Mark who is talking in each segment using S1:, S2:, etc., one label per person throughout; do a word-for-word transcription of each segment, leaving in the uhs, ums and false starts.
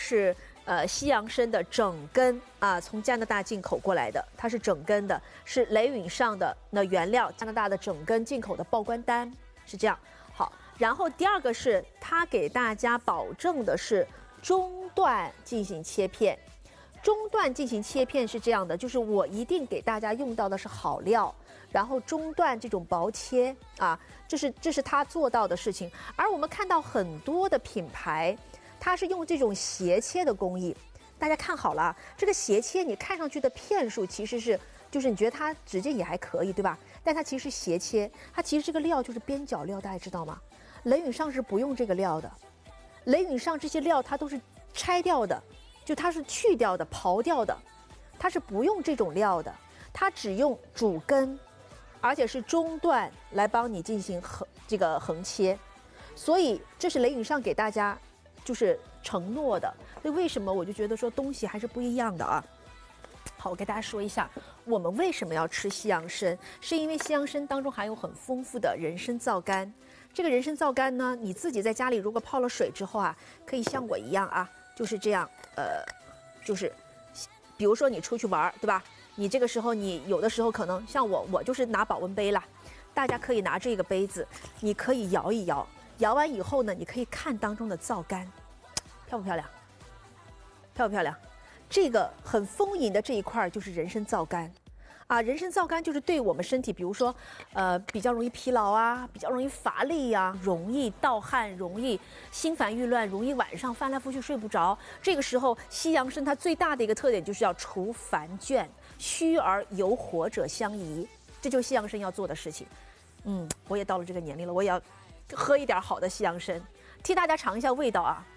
S1: 是呃西洋参的整根啊，从加拿大进口过来的，它是整根的，是雷允上的那原料，加拿大的整根进口的报关单是这样。好，然后第二个是它给大家保证的是中段进行切片。中段进行切片是这样的，就是我一定给大家用到的是好料，然后中段这种薄切啊，这是这是他做到的事情。而我们看到很多的品牌，它是用这种斜切的工艺。大家看好了，这个斜切你看上去的片数其实是，就是你觉得它直接也还可以，对吧？但它其实斜切，它其实这个料就是边角料，大家知道吗？雷允上是不用这个料的，雷允上这些料它都是拆掉的。就它是去掉的、刨掉的，它是不用这种料的，它只用主根，而且是中段来帮你进行横这个横切，所以这是雷允上给大家就是承诺的。所以为什么我就觉得说东西还是不一样的啊？好，我给大家说一下，我们为什么要吃西洋参，是因为西洋参当中含有很丰富的人参皂苷。这个人参皂苷呢，你自己在家里如果泡了水之后啊，可以像我一样啊。就是这样，呃，就是，比如说你出去玩，对吧？你这个时候你有的时候可能像我，我就是拿保温杯啦，大家可以拿这个杯子，你可以摇一摇，摇完以后呢，你可以看当中的皂苷，漂不漂亮？漂不漂亮？这个很丰盈的这一块就是人参皂苷。啊，人参皂苷就是对我们身体，比如说，呃，比较容易疲劳啊，比较容易乏力呀、啊，容易盗汗，容易心烦意乱，容易晚上翻来覆去睡不着。这个时候，西洋参它最大的一个特点就是要除烦倦，虚而有火者相宜，这就是西洋参要做的事情。嗯，我也到了这个年龄了，我也要喝一点好的西洋参，替大家尝一下味道啊。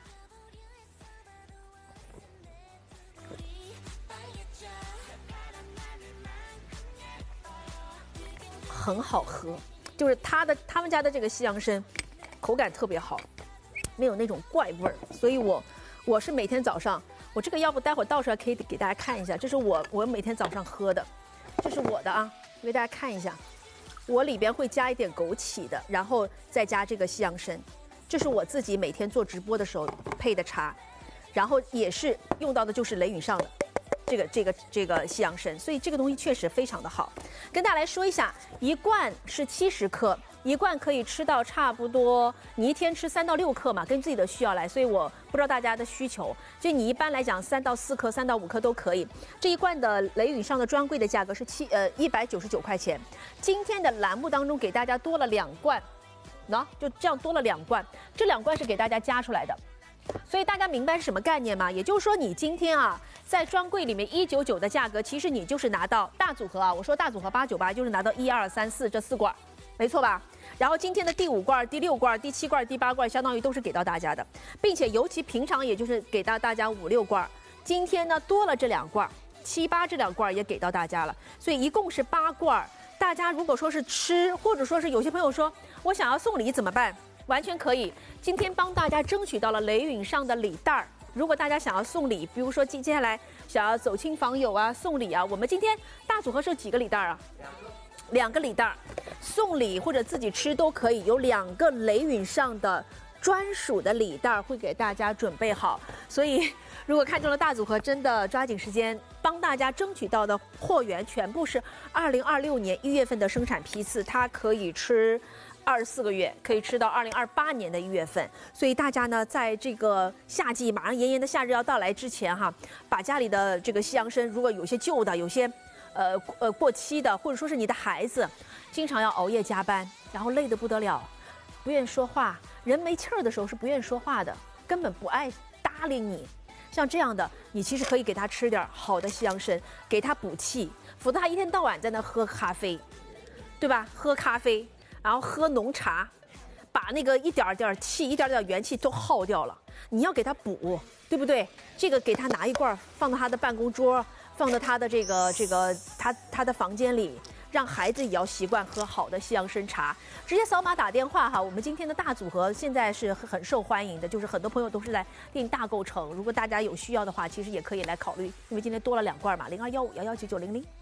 S1: 很好喝，就是它的他们家的这个西洋参，口感特别好，没有那种怪味儿。所以我我是每天早上，我这个要不待会儿倒出来可以给大家看一下，这是我我每天早上喝的，这是我的啊，给大家看一下，我里边会加一点枸杞的，然后再加这个西洋参，这是我自己每天做直播的时候配的茶，然后也是用到的就是雷允上的。这个这个这个西洋参，所以这个东西确实非常的好。跟大家来说一下，一罐是七十克，一罐可以吃到差不多，你一天吃三到六克嘛，根据自己的需要来。所以我不知道大家的需求，就你一般来讲三到四克、三到五克都可以。这一罐的雷允上的专柜的价格是七呃一百九十九块钱。今天的栏目当中给大家多了两罐，喏，就这样多了两罐，这两罐是给大家加出来的。所以大家明白是什么概念吗？也就是说，你今天啊，在专柜里面一九九的价格，其实你就是拿到大组合啊。我说大组合八九八，就是拿到一二三四这四罐，没错吧？然后今天的第五罐、第六罐、第七罐、第八罐，相当于都是给到大家的，并且尤其平常也就是给到大家五六罐，今天呢多了这两罐，七八这两罐也给到大家了，所以一共是八罐。大家如果说是吃，或者说是有些朋友说我想要送礼怎么办？完全可以，今天帮大家争取到了雷允上的礼袋儿。如果大家想要送礼，比如说接接下来想要走亲访友啊、送礼啊，我们今天大组合是几个礼袋儿啊？两个，两个礼袋儿，送礼或者自己吃都可以。有两个雷允上的专属的礼袋会给大家准备好，所以如果看中了大组合，真的抓紧时间帮大家争取到的货源全部是二零二六年一月份的生产批次，它可以吃。二十四个月可以吃到二零二八年的一月份，所以大家呢，在这个夏季马上炎炎的夏日要到来之前哈，把家里的这个西洋参，如果有些旧的，有些呃呃过期的，或者说是你的孩子经常要熬夜加班，然后累得不得了，不愿说话，人没气儿的时候是不愿说话的，根本不爱搭理你。像这样的，你其实可以给他吃点好的西洋参，给他补气，否则他一天到晚在那喝咖啡，对吧？喝咖啡。然后喝浓茶，把那个一点点气、一点点元气都耗掉了。你要给他补，对不对？这个给他拿一罐，放到他的办公桌，放到他的这个这个他他的房间里，让孩子也要习惯喝好的西洋参茶。直接扫码打电话哈，我们今天的大组合现在是很受欢迎的，就是很多朋友都是在订大购城。如果大家有需要的话，其实也可以来考虑，因为今天多了两罐嘛，零二幺五幺幺九九零零。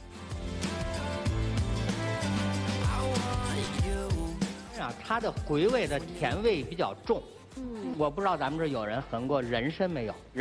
S2: 啊，它的回味的甜味比较重。嗯，我不知道咱们这有人衡过人参没有？